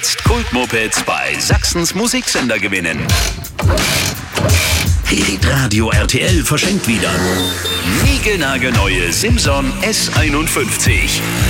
Kultmopeds bei Sachsens Musiksender gewinnen. Hitradio RTL verschenkt wieder niegelnagelneue Simson S51.